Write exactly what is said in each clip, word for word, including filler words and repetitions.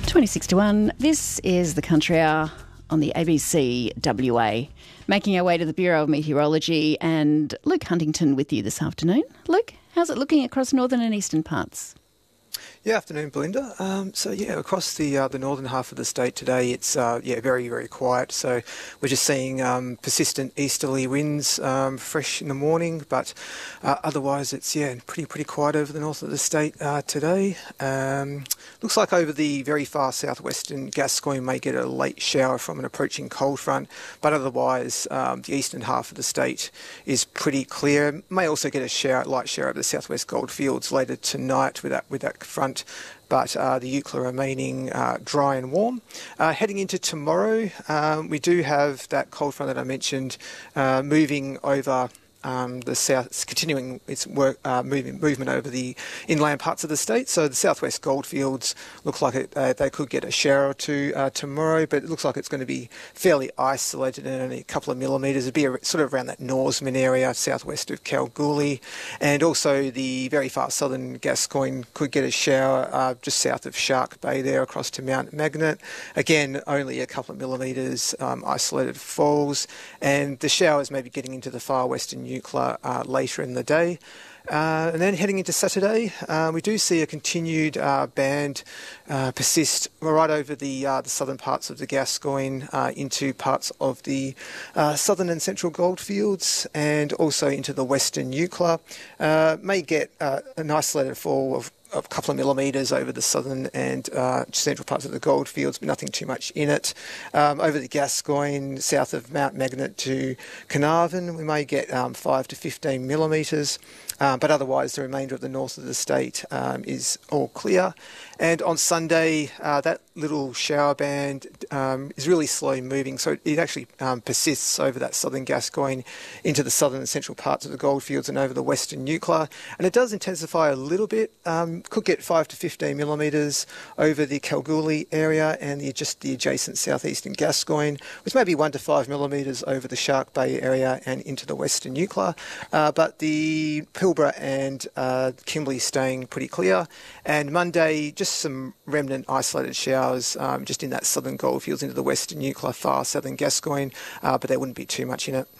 twenty-six to one. This is the Country Hour on the A B C W A. Making our way to the Bureau of Meteorology, and Luke Huntington with you this afternoon. Luke, how's it looking across northern and eastern parts? Yeah, afternoon, Belinda. Um, so yeah, across the uh, the northern half of the state today, it's uh, yeah very very quiet. So we're just seeing um, persistent easterly winds, um, fresh in the morning, but uh, otherwise it's yeah pretty pretty quiet over the north of the state uh, today. Um, looks like over the very far southwestern Gascoyne may get a late shower from an approaching cold front, but otherwise um, the eastern half of the state is pretty clear. May also get a shower, light shower over the southwest Goldfields later tonight with that with that front. But uh, the Eucla remaining uh, dry and warm. Uh, heading into tomorrow, um, we do have that cold front that I mentioned uh, moving over um, the south, continuing its work, uh, moving, movement over the inland parts of the state. So the southwest Goldfields look like it, uh, they could get a shower or two uh, tomorrow, but it looks like it's going to be fairly isolated and only a couple of millimetres. It'd be a, sort of around that Norseman area, southwest of Kalgoorlie, and also the very far southern Gascoyne could get a shower uh, just south of Shark Bay there across to Mount Magnet. Again, only a couple of millimetres, um, isolated falls, and the showers may be getting into the far western Eucla uh, later in the day. Uh, and then heading into Saturday, uh, we do see a continued uh, band uh, persist right over the uh, the southern parts of the Gascoyne uh, into parts of the uh, southern and central Goldfields, and also into the western Eucla. Uh, may get uh, an isolated fall of a couple of millimetres over the southern and uh, central parts of the Goldfields, but nothing too much in it. Um, over the Gascoyne, south of Mount Magnet to Carnarvon, we may get um, five to fifteen millimetres, um, but otherwise the remainder of the north of the state um, is all clear. And on Sunday, uh, that little shower band um, is really slow moving, so it actually um, persists over that southern Gascoyne into the southern and central parts of the Goldfields and over the western Eucla. And it does intensify a little bit. Um, could get five to fifteen millimetres over the Kalgoorlie area and the, just the adjacent southeastern Gascoyne, with maybe one to five millimetres over the Shark Bay area and into the western Eucla. Uh, but the Pilbara and uh, Kimberley staying pretty clear. And Monday, just some remnant isolated showers um, just in that southern Goldfields into the western Eucla, far southern Gascoyne, uh, but there wouldn't be too much in it.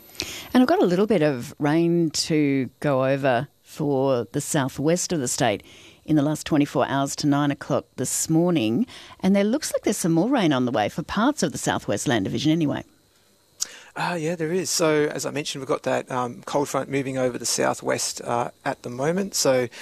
And I've got a little bit of rain to go over for the southwest of the state in the last twenty-four hours to nine o'clock this morning. And there looks like there's some more rain on the way for parts of the southwest land division anyway. Ah, uh, yeah, there is. So, as I mentioned, we've got that um, cold front moving over the southwest uh, at the moment. So,